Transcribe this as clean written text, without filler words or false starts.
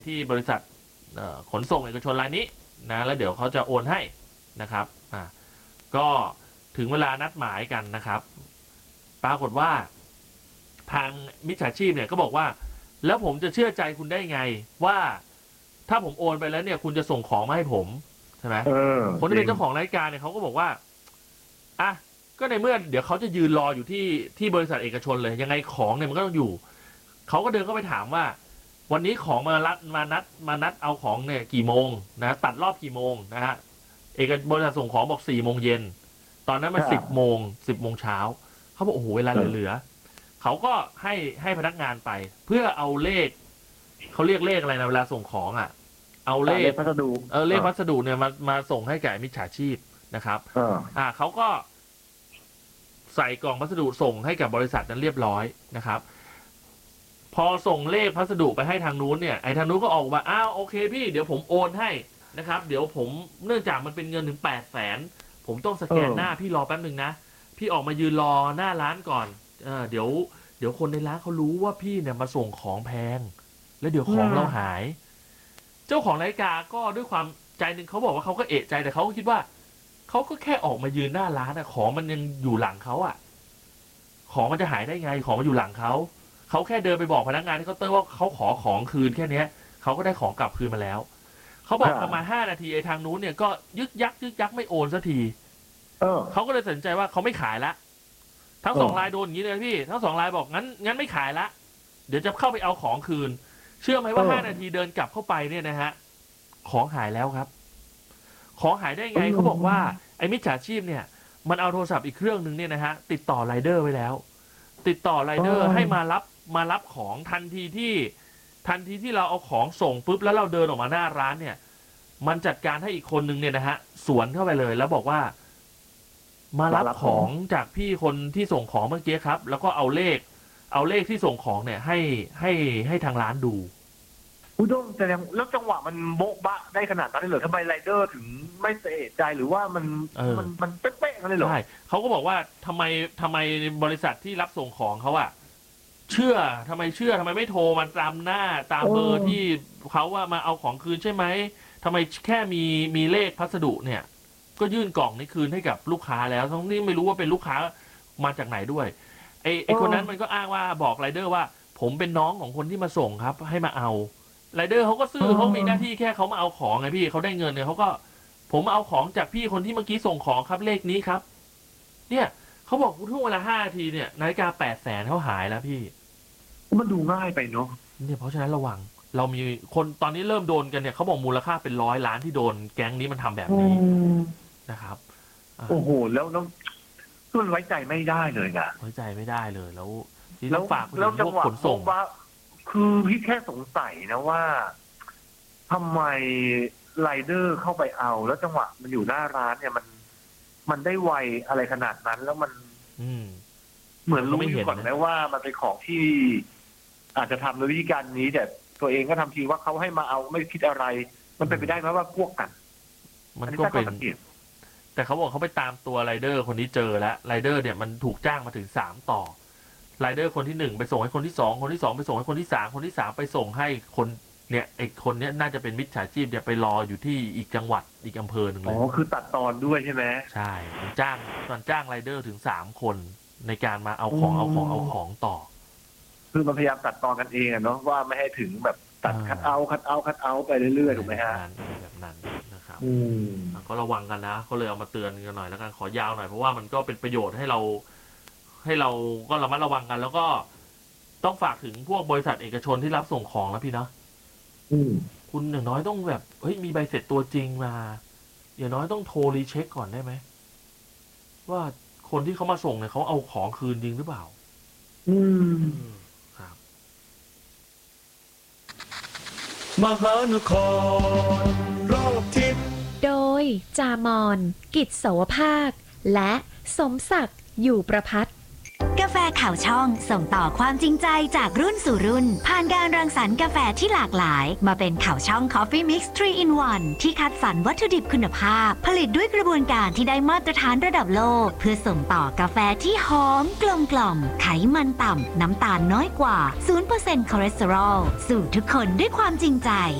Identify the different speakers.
Speaker 1: ที่บริษัทขนส่งเอกชนรายนี้นะแล้วเดี๋ยวเขาจะโอนให้นะครับก็ถึงเวลานัดหมายกันนะครับปรากฏว่าทางมิจฉาชีพเนี่ยก็บอกว่าแล้วผมจะเชื่อใจคุณได้ไงว่าถ้าผมโอนไปแล้วเนี่ยคุณจะส่งของมาให้ผมใช่ไหมคนที่เป็นเจ้าของรายการเนี่ยเขาก็บอกว่าก็ในเมื่อเดี๋ยวเขาจะยืนรออยู่ที่บริษัทเอกชนเลยยังไงของเนี่ยมันก็ต้องอยู่เขาก็เดินเข้าไปถามว่าวันนี้ของมานัดเอาของเนี่ยกี่โมงนะตัดรอบกี่โมงนะฮะบริษัทส่งของบอก4 โมงเย็นตอนนั้นมัน10 โมงเช้าเขาบอกโอ้โหเวลาเหลือเขาก็ให้พนักงานไปเพื่อเอาเลขเขาเรียกเลขอะไรนะเวลาส่งของเอาเลขพัสดุเลขพัสดุเนี่ยมาส่งให้แก่มิจฉาชีพนะครับเขาก็ใส่กล่องพัสดุส่งให้กับบริษัทนั้นเรียบร้อยนะครับพอส่งเลขพัสดุไปให้ทางนู้นเนี่ยไอ้ทางนู้นก็ออกมาโอเคพี่เดี๋ยวผมโอนให้นะครับเดี๋ยวผมเนื่องจากมันเป็นเงินถึง800,000ผมต้องสแกนหน้าพี่รอแป๊บนึงนะพี่ออกมายืนรอหน้าร้านก่อนเดี๋ยวคนในร้านเขารู้ว่าพี่เนี่ยมาส่งของแพงแล้วเดี๋ยวของเราหายเจ้าของนาฬิกาก็ด้วยความใจหนึ่งเขาบอกว่าเขาก็เอะใจแต่เขาก็คิดว่าเขาก็แค่ออกมายืนหน้าร้านของมันยังอยู่หลังเขาของมันจะหายได้ไงของมันอยู่หลังเขาแค่เดินไปบอกพนักงานที่เคาน์เตอร์ว่าเขาขอของคืนแค่นี้เขาก็ได้ของกลับคืนมาแล้วเขาบอกประมาณ5 นาทีไอ้ทางนู้นเนี่ยก็ยึกยักไม่โอนสักทีเขาก็เลยตัดสินใจว่าเขาไม่ขายละทั้ง2 รายโดนอย่างนี้เลยพี่ทั้ง2 รายบอกงั้นไม่ขายละเดี๋ยวจะเข้าไปเอาของคืนเชื่อไหมว่า5 นาทีเดินกลับเข้าไปเนี่ยนะฮะของหายแล้วครับของหายได้ไงเขาบอกว่าไอ้มิจฉาชีพเนี่ยมันเอาโทรศัพท์อีกเครื่องนึงเนี่ยนะฮะติดต่อไรเดอร์ไว้แล้วติดต่อไรเดอร์ให้มารับของทันทีที่เราเอาของส่งปุ๊บแล้วเราเดินออกมาหน้าร้านเนี่ยมันจัดการให้อีกคนนึงเนี่ยนะฮะสวนเข้าไปเลยแล้วบอกว่ามารับของจากพี่คนที่ส่งของเมื่อกี้ครับแล้วก็เอาเลขที่ส่งของเนี่ยให้ทางร้านดู
Speaker 2: คุณต้องแสดงแล้วจังหวะมันโบ๊ะบะได้ขนาดนั้นเลยเหรอทำไมไรเดอร์ถึงไม่เอะใจหรือว่ามันเป๊ะๆกันเลยเหรอ
Speaker 1: ใช่เขาก็บอกว่าทำไมบริษัทที่รับส่งของเขาทำไมไม่โทรมาตามหน้าตามเบอร์ที่เขาว่ามาเอาของคืนใช่ไหมทำไมแค่มีเลขพัสดุเนี่ยก็ยื่นกล่องนี้คืนให้กับลูกค้าแล้วทั้งนี้ไม่รู้ว่าเป็นลูกค้ามาจากไหนด้วยไอ้คนนั้นมันก็อ้างว่าบอกไรเดอร์ว่าผมเป็นน้องของคนที่มาส่งครับให้มาเอาไรเดอร์เขาก็ซื่อเขามีหน้าที่แค่เขามาเอาของไงพี่เขาได้เงินเนี่ยเขาก็ผมมาเอาของจากพี่คนที่เมื่อกี้ส่งของครับเลขนี้ครับเนี่ยเขาบอกทุกเวลา5 นาทีเนี่ยนาฬิกา800,000เขาหายแล้วพี่
Speaker 2: มันดูง่ายไปเนาะ
Speaker 1: เนี่ยเพราะฉะนั้นระวังเรามีคนตอนนี้เริ่มโดนกันเนี่ยเขาบอกมูลค่าเป็น100 ล้านที่โดนแก๊งนี้มันทำแบบนี้นะครับ
Speaker 2: โอ้โหแล้วมันไว้ใจไม่ได้เลยนะ
Speaker 1: ไว้ใจไม่ได้เลยแล้วที่ต้องฝาก
Speaker 2: แล้วจังหวะขนส่งว่าคือพี่แค่สงสัยนะว่าทำไมไรเดอร์เข้าไปเอาแล้วจังหวะมันอยู่หน้าร้านเนี่ยมันได้ไวอะไรขนาดนั้นแล้วมันเหมือนรู้อยู่ก่อนไหมว่ามันเป็นของที่อาจจะทำโดยวิธีการนี้แต่ตัวเองก็ทำทีว่าเขาให้มาเอาไม่คิดอะไรมันเป็นไปได้ไหมว่าพวกกัน
Speaker 1: มันก็เป็นแต่เขาบอกเขาไปตามตัวไรเดอร์คนนี้เจอแล้วไรเดอร์เนี่ยมันถูกจ้างมาถึง3 ต่อไรเดอร์คนที่1ไปส่งให้คนที่2คนที่2ไปส่งให้คนที่3คนที่3ไปส่งให้คนเนี่ยไอ้คนเนี้ยน่าจะเป็นมิจฉาชีพเนี่ยไปรออยู่ที่อีกจังหวัดอีกอำเภอหนึ่งเลย
Speaker 2: คือตัดตอนด้วยใช่ไหม
Speaker 1: ใช่มันจ้างไรเดอร์ถึง3 คนในการมาเอาของต่อ
Speaker 2: คือมันพยายามตัดตอนกันเองเนาะว่าไม่ให้ถึงแบบตัดคัดเอาไปเรื่อยๆถูกไหมฮะ
Speaker 1: แบบนั้นนะครับก็ระวังกันนะเขาเลยเอามาเตือนกันหน่อยแล้วกันขอยาวหน่อยเพราะว่ามันก็เป็นประโยชน์ให้เราก็ระมัดระวังกันแล้วก็ต้องฝากถึงพวกบริษัทเอกชนที่รับส่งของแล้วพี่เนาะคุณอย่างน้อยต้องแบบมีใบเสร็จตัวจริงมาอย่างน้อยต้องโทรรีเช็คก่อนได้ไหมว่าคนที่เขามาส่งเนี่ยเขาเอาของคืนจริงหรือเปล่าครับ
Speaker 3: มหานครรอบทิศ
Speaker 4: โดยจามอนกิจโสภาคและสมศักดิ์อยู่ประภัตรกาแฟข่าวช่องส่งต่อความจริงใจจากรุ่นสู่รุ่น ผ่านการรังสรรค์กาแฟที่หลากหลาย มาเป็นข่าวช่อง Coffee Mix 3 in 1 ที่คัดสรรวัตถุดิบคุณภาพ ผลิตด้วยกระบวนการที่ได้มาตรฐานระดับโลก เพื่อส่งต่อกาแฟที่หอมกลมกล่อมไขมันต่ำน้ำตาลน้อยกว่า 0% คอเลสเตอรอลสู่ทุกคนด้วยความจริงใจ